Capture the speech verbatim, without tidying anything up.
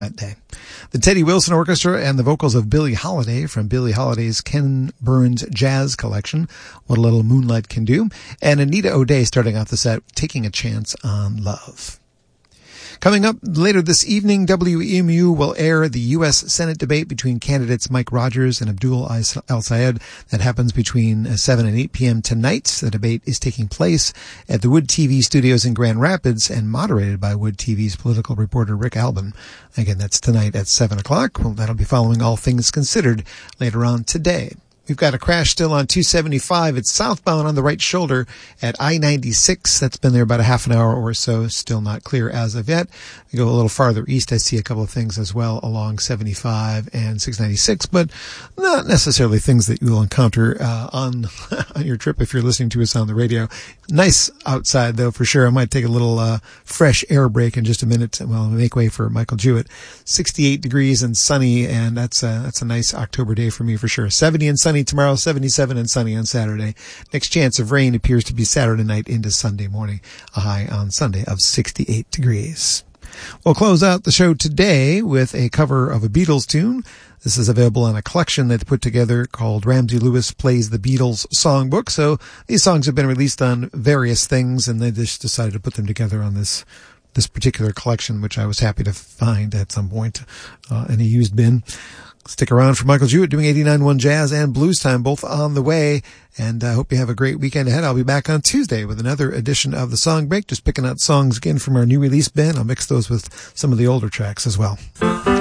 that day. The Teddy Wilson Orchestra and the vocals of Billie Holiday from Billie Holiday's Ken Burns Jazz Collection, What a Little Moonlight Can Do, and Anita O'Day starting off the set, Taking a Chance on Love. Coming up later this evening, W E M U will air the U S Senate debate between candidates Mike Rogers and Abdul El-Sayed. That happens between seven and eight p.m. tonight. The debate is taking place at the Wood T V studios in Grand Rapids and moderated by Wood T V's political reporter Rick Albin. Again, that's tonight at seven o'clock. Well, that'll be following All Things Considered later on today. We've got a crash still on two seventy-five. It's southbound on the right shoulder at I ninety-six. That's been there about a half an hour or so. Still not clear as of yet. We go a little farther east. I see a couple of things as well along seventy-five and six ninety-six, but not necessarily things that you will encounter uh, on on your trip if you're listening to us on the radio. Nice outside, though, for sure. I might take a little uh, fresh air break in just a minute. Well, make way for Michael Jewett. sixty-eight degrees and sunny, and that's a, that's a nice October day for me for sure. seventy and sunny tomorrow, seventy-seven and sunny on Saturday. Next chance of rain appears to be Saturday night into Sunday morning. A high on Sunday of sixty-eight degrees. We'll close out the show today with a cover of a Beatles tune. This is available on a collection that they put together called Ramsey Lewis Plays the Beatles Songbook. So these songs have been released on various things, and they just decided to put them together on this this particular collection, which I was happy to find at some point uh, in a used bin. Stick around for Michael Jewett doing eighty-nine point one Jazz and Blues Time, both on the way. And I hope you have a great weekend ahead. I'll be back on Tuesday with another edition of the Song Break, just picking out songs again from our new release bin. I'll mix those with some of the older tracks as well.